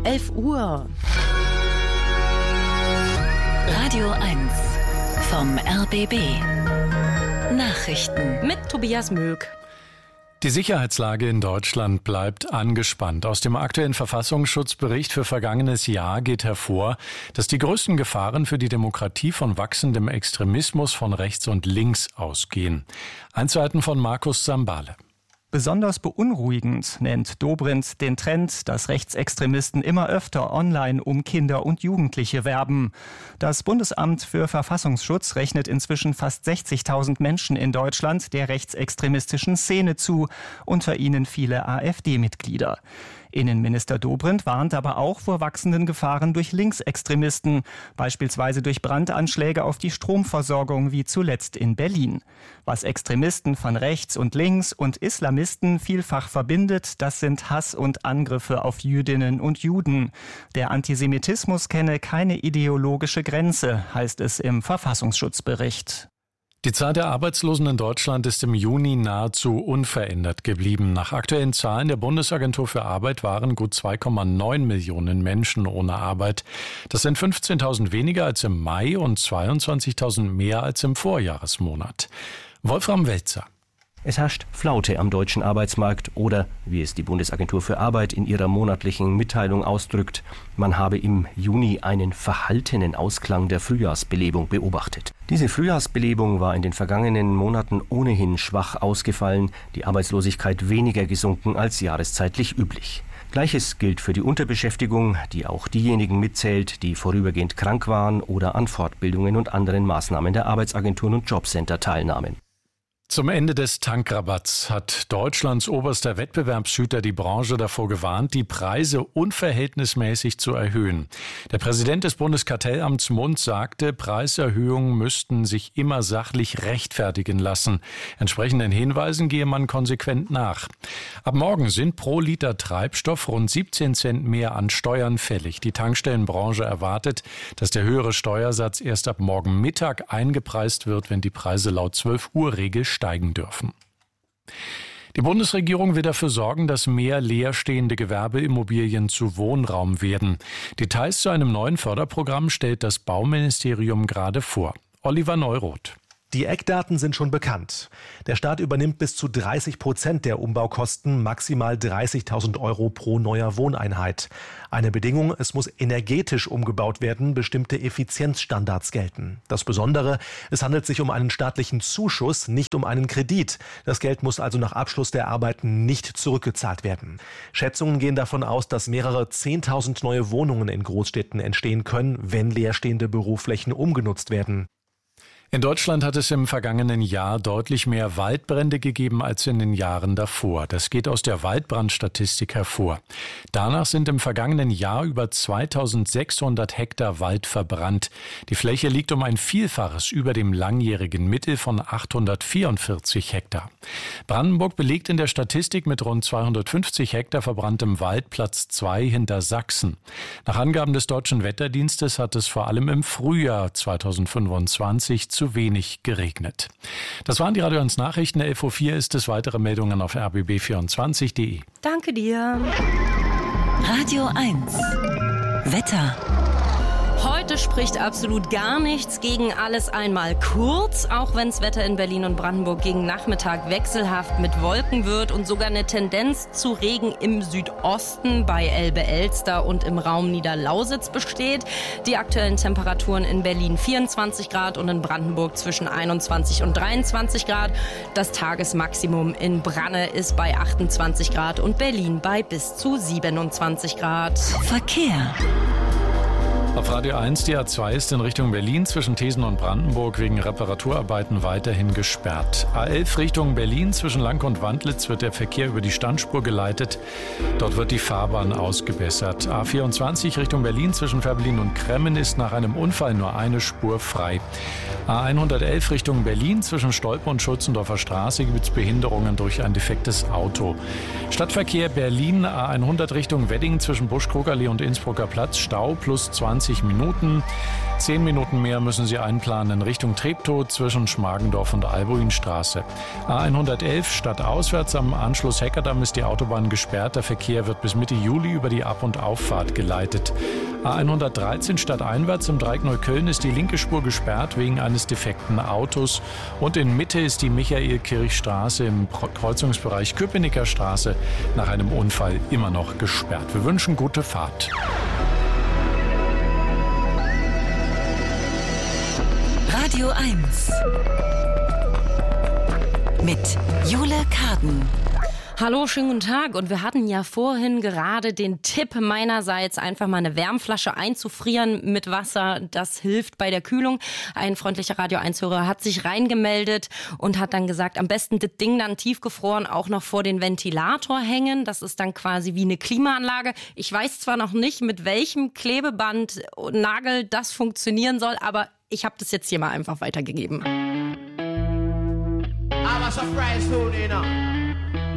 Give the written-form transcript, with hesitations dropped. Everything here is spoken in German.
11 Uhr. Radio 1 vom RBB. Nachrichten Mit Tobias Möck. Die Sicherheitslage in Deutschland bleibt angespannt. Aus dem aktuellen Verfassungsschutzbericht für vergangenes Jahr geht hervor, dass die größten Gefahren für die Demokratie von wachsendem Extremismus von rechts und links ausgehen. Einzelheiten von Markus Sambale. Besonders beunruhigend nennt Dobrindt den Trend, dass Rechtsextremisten immer öfter online um Kinder und Jugendliche werben. Das Bundesamt für Verfassungsschutz rechnet inzwischen fast 60.000 Menschen in Deutschland der rechtsextremistischen Szene zu, unter ihnen viele AfD-Mitglieder. Innenminister Dobrindt warnt aber auch vor wachsenden Gefahren durch Linksextremisten, beispielsweise durch Brandanschläge auf die Stromversorgung wie zuletzt in Berlin. Was Extremisten von rechts und links und Islamisten vielfach verbindet, das sind Hass und Angriffe auf Jüdinnen und Juden. Der Antisemitismus kenne keine ideologische Grenze, heißt es im Verfassungsschutzbericht. Die Zahl der Arbeitslosen in Deutschland ist im Juni nahezu unverändert geblieben. Nach aktuellen Zahlen der Bundesagentur für Arbeit waren gut 2,9 Millionen Menschen ohne Arbeit. Das sind 15.000 weniger als im Mai und 22.000 mehr als im Vorjahresmonat. Wolfram Welzer. Es herrscht Flaute am deutschen Arbeitsmarkt oder, wie es die Bundesagentur für Arbeit in ihrer monatlichen Mitteilung ausdrückt, man habe im Juni einen verhaltenen Ausklang der Frühjahrsbelebung beobachtet. Diese Frühjahrsbelebung war in den vergangenen Monaten ohnehin schwach ausgefallen, die Arbeitslosigkeit weniger gesunken als jahreszeitlich üblich. Gleiches gilt für die Unterbeschäftigung, die auch diejenigen mitzählt, die vorübergehend krank waren oder an Fortbildungen und anderen Maßnahmen der Arbeitsagenturen und Jobcenter teilnahmen. Zum Ende des Tankrabatts hat Deutschlands oberster Wettbewerbshüter die Branche davor gewarnt, die Preise unverhältnismäßig zu erhöhen. Der Präsident des Bundeskartellamts Mundt sagte, Preiserhöhungen müssten sich immer sachlich rechtfertigen lassen. Entsprechenden Hinweisen gehe man konsequent nach. Ab morgen sind pro Liter Treibstoff rund 17 Cent mehr an Steuern fällig. Die Tankstellenbranche erwartet, dass der höhere Steuersatz erst ab morgen Mittag eingepreist wird, wenn die Preise laut 12-Uhr-Regel steigen dürfen. Die Bundesregierung will dafür sorgen, dass mehr leerstehende Gewerbeimmobilien zu Wohnraum werden. Details zu einem neuen Förderprogramm stellt das Bauministerium gerade vor. Oliver Neuroth. Die Eckdaten sind schon bekannt. Der Staat übernimmt bis zu 30% der Umbaukosten, maximal 30.000 Euro pro neuer Wohneinheit. Eine Bedingung, es muss energetisch umgebaut werden, bestimmte Effizienzstandards gelten. Das Besondere, es handelt sich um einen staatlichen Zuschuss, nicht um einen Kredit. Das Geld muss also nach Abschluss der Arbeiten nicht zurückgezahlt werden. Schätzungen gehen davon aus, dass mehrere 10.000 neue Wohnungen in Großstädten entstehen können, wenn leerstehende Büroflächen umgenutzt werden. In Deutschland hat es im vergangenen Jahr deutlich mehr Waldbrände gegeben als in den Jahren davor. Das geht aus der Waldbrandstatistik hervor. Danach sind im vergangenen Jahr über 2.600 Hektar Wald verbrannt. Die Fläche liegt um ein Vielfaches über dem langjährigen Mittel von 844 Hektar. Brandenburg belegt in der Statistik mit rund 250 Hektar verbranntem Wald Platz 2 hinter Sachsen. Nach Angaben des Deutschen Wetterdienstes hat es vor allem im Frühjahr 2025 zu wenig geregnet. Das waren die Radio 1 Nachrichten. 11.04 Uhr ist es. Weitere Meldungen auf rbb24.de. Danke dir. Radio 1 Wetter. Heute spricht absolut gar nichts gegen alles einmal kurz, auch wenn das Wetter in Berlin und Brandenburg gegen Nachmittag wechselhaft mit Wolken wird und sogar eine Tendenz zu Regen im Südosten bei Elbe-Elster und im Raum Niederlausitz besteht. Die aktuellen Temperaturen in Berlin 24 Grad und in Brandenburg zwischen 21 und 23 Grad. Das Tagesmaximum in Branne ist bei 28 Grad und Berlin bei bis zu 27 Grad. Verkehr. Auf Radio 1, die A2 ist in Richtung Berlin zwischen Thesen und Brandenburg wegen Reparaturarbeiten weiterhin gesperrt. A11 Richtung Berlin zwischen Lank und Wandlitz wird der Verkehr über die Standspur geleitet. Dort wird die Fahrbahn ausgebessert. A24 Richtung Berlin zwischen Fährberlin und Kremmen ist nach einem Unfall nur eine Spur frei. A111 Richtung Berlin zwischen Stolpe und Schulzendorfer Straße gibt es Behinderungen durch ein defektes Auto. Stadtverkehr Berlin A100 Richtung Wedding zwischen Buschkrugallee und Innsbrucker Platz Stau plus 20 30 Minuten. 10 Minuten mehr müssen Sie einplanen in Richtung Treptow zwischen Schmargendorf und Albuinstraße. A111 stadtauswärts am Anschluss Heckerdamm ist die Autobahn gesperrt. Der Verkehr wird bis Mitte Juli über die Ab- und Auffahrt geleitet. A113 stadteinwärts im Dreieck Neukölln ist die linke Spur gesperrt wegen eines defekten Autos. Und in Mitte ist die Michael-Kirch-Straße im Kreuzungsbereich Köpenicker Straße nach einem Unfall immer noch gesperrt. Wir wünschen gute Fahrt. Radio 1 mit Jule Karden. Hallo, schönen guten Tag. Und wir hatten ja vorhin gerade den Tipp meinerseits, einfach mal eine Wärmflasche einzufrieren mit Wasser. Das hilft bei der Kühlung. Ein freundlicher Radio 1-Hörer hat sich reingemeldet und hat dann gesagt, am besten das Ding dann tiefgefroren auch noch vor den Ventilator hängen. Das ist dann quasi wie eine Klimaanlage. Ich weiß zwar noch nicht, mit welchem Klebeband und Nagel das funktionieren soll, aber ich habe das jetzt hier mal einfach weitergegeben. I'm a surprise food, you know.